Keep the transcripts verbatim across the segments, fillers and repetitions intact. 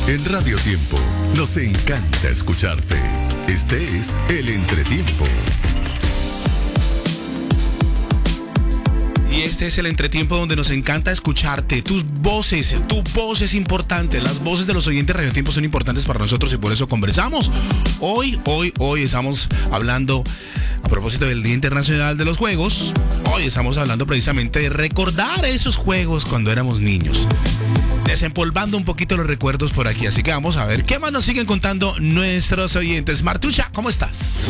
En Radio Tiempo nos encanta escucharte. Este es El Entretiempo. Y este es el entretiempo donde nos encanta escucharte. Tus voces, tu voz es importante. Las voces de los oyentes de Radio Tiempo son importantes para nosotros y por eso conversamos. Hoy, hoy, hoy estamos hablando, a propósito del Día Internacional de los Juegos, hoy estamos hablando precisamente de recordar esos juegos cuando éramos niños. Desempolvando un poquito los recuerdos por aquí. Así que vamos a ver qué más nos siguen contando nuestros oyentes. Martucha, ¿cómo estás?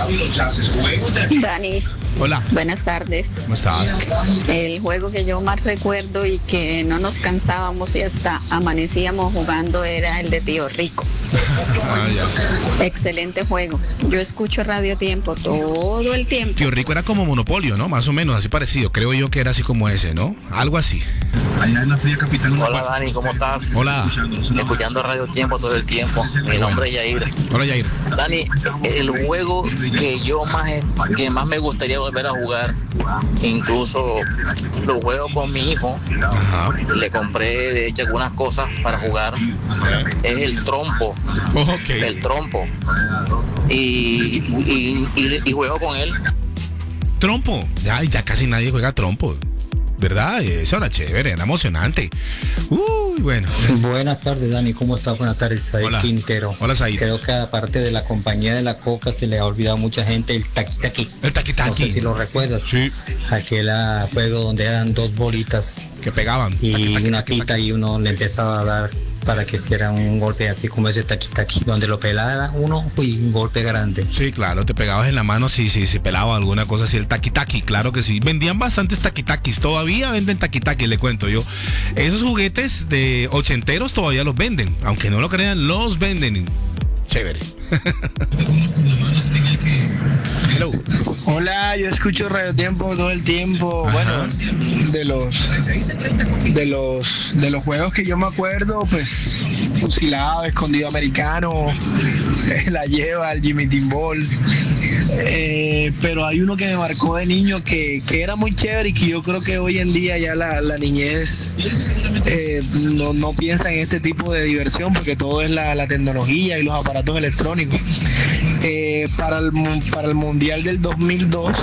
Dani. Hola. Buenas tardes. ¿Cómo estás? El juego que yo más recuerdo y que no nos cansábamos y hasta amanecíamos jugando era el de Tío Rico. Ah, ya. Excelente juego. Yo escucho Radio Tiempo todo el tiempo. Tío Rico era como Monopolio, ¿no? Más o menos, así parecido. Creo yo que era así como ese, ¿no? Algo así. Hola Dani, ¿cómo estás? Hola. Escuchando Radio Tiempo todo el tiempo. Mi nombre es Yair. Hola, Yair. Dani, el juego que yo más que más me gustaría volver a jugar, incluso lo juego con mi hijo. Ajá. Le compré de hecho algunas cosas para jugar. Es el trompo. Oh, ok. El trompo. Y, y, y, y juego con él. Trompo. Ya, ya casi nadie juega trompo. ¿Verdad? Eso era chévere, era emocionante. Uy, bueno. Buenas tardes, Dani. ¿Cómo estás? Buenas tardes, Said Hola. Quintero. Hola, Said. Creo que aparte de la compañía de la coca se le ha olvidado a mucha gente el taqui-taqui. El taqui-taqui. No sé si lo recuerdas. Sí. Aquel ah, juego donde eran dos bolitas Que pegaban. y Taqui, taqui, una taqui, pita taqui. y uno le empezaba a dar para que hiciera un golpe así como ese taqui-taqui. Donde lo pelara uno, uy, un golpe grande. Sí, claro, te pegabas en la mano si sí, sí, se pelaba alguna cosa así, el taqui-taqui, claro que sí. Vendían bastantes taqui-taquis, todavía venden taqui-taqui, le cuento yo. Esos juguetes de ochenteros todavía los venden, aunque no lo crean, los venden. Chévere. Hello. Hola, yo escucho Radio Tiempo todo el tiempo. Ajá. Bueno, de los de los de los juegos que yo me acuerdo, pues fusilado, escondido americano, la lleva, el Jimmy Timball. Eh, pero hay uno que me marcó de niño que, que era muy chévere y que yo creo que hoy en día ya la, la niñez eh, no, no piensa en este tipo de diversión porque todo es la, la tecnología y los aparatos electrónicos. Eh, para el para el mundial del dos mil dos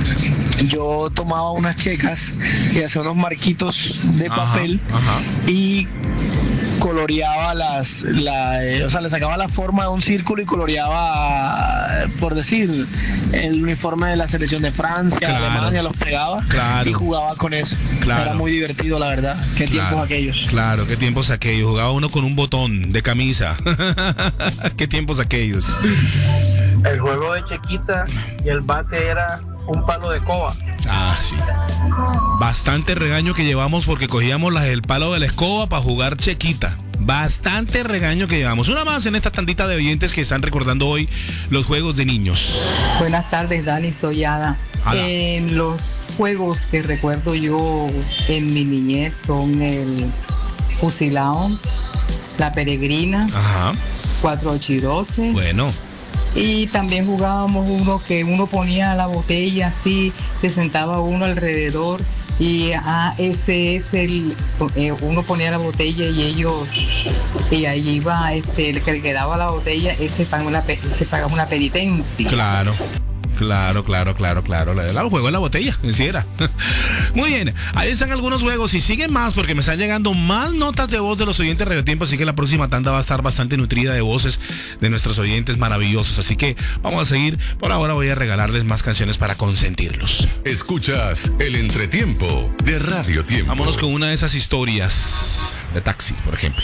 yo tomaba unas checas y hacía unos marquitos de Ajá, papel ajá. y coloreaba las la, eh, o sea, le sacaba la forma de un círculo y coloreaba, por decir, el uniforme de la selección de Francia, Claro. Alemania, los pegaba Claro. y jugaba con eso. Claro. Era muy divertido, la verdad. Qué tiempos Claro, aquellos. Claro, qué tiempos aquellos. Jugaba uno con un botón de camisa. Qué tiempos aquellos. El juego de Chequita y el bate era un palo de escoba. Ah, sí. Bastante regaño que llevamos porque cogíamos las del palo de la escoba para jugar Chequita. Bastante regaño que llevamos. Una más en esta tandita de oyentes que están recordando hoy los juegos de niños. Buenas tardes, Dani, soy Ada. Ada. En los juegos que recuerdo yo en mi niñez son el fusilado, la peregrina, Ajá. cuatro, ocho y doce. Bueno. Y también jugábamos uno que uno ponía la botella así, se sentaba uno alrededor y ah, ese es el, eh, uno ponía la botella y ellos, y ahí iba, este, el que quedaba la botella, ese pagaba una, pe- ese pagaba una penitencia. Claro. Claro, claro, claro, claro. La del juego de la botella, así era. Muy bien, ahí están algunos juegos y siguen más porque me están llegando más notas de voz de los oyentes de Radio Tiempo, así que la próxima tanda va a estar bastante nutrida de voces de nuestros oyentes maravillosos. Así que vamos a seguir. Por ahora voy a regalarles más canciones para consentirlos. Escuchas El Entretiempo de Radio Tiempo. Vámonos con una de esas historias de taxi, por ejemplo.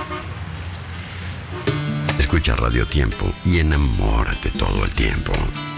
Escucha Radio Tiempo y enamórate todo el tiempo.